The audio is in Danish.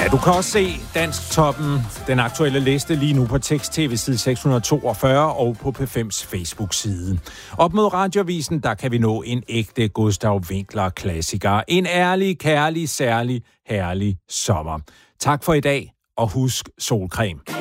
Ja, du kan også se Dansktoppen, den aktuelle liste lige nu på Tekst-TV side 642 og på P5's Facebook-side. Op mod Radioavisen, der kan vi nå en ægte Gustav Winckler-klassiker. En ærlig, kærlig, særlig, herlig sommer. Tak for i dag, og husk solcreme.